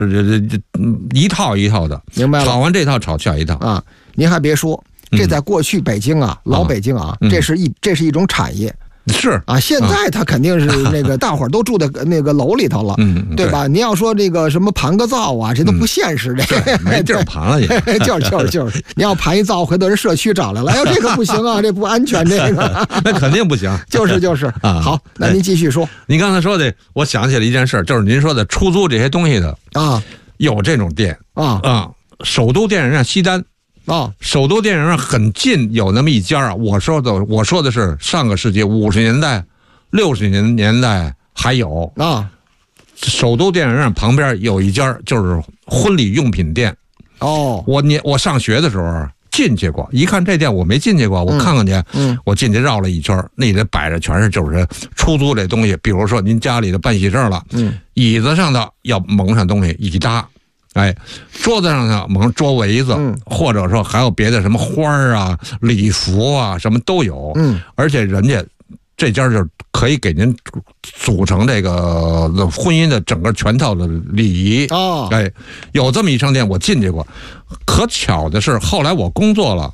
一套一套的， 明白了。 炒完这套炒下一套啊。您还别说，这在过去北京啊，老北京啊，这是一种产业。 是啊，现在他肯定是那个大伙儿都住在那个楼里头了，对吧？您要说这个什么盘个灶啊，这都不现实，这没地儿盘了也。 就是，你要盘一灶，回头人社区找来了，哎呦，这个不行啊，这不安全，这个那肯定不行。 就是啊。好，那您继续说。 您刚才说的，我想起了一件事，就是您说的出租这些东西的啊， 有这种店首都电影院西单。首都电影院很近有那么一家啊，我说的是上个世纪50年代、60年代还有啊。 首都电影院旁边有一家就是婚礼用品店。我上学的时候进去过，一看这店我没进去过，我看看去，我进去绕了一圈，那里摆着全是就是出租这东西，比如说您家里的办喜事了，椅子上的要蒙上东西椅搭。桌子上呢蒙桌围子，或者说还有别的什么花啊、礼服啊，什么都有。而且人家这家就可以给您组成这个婚姻的整个全套的礼仪。有这么一商店，我进去过。可巧的是，后来我工作了。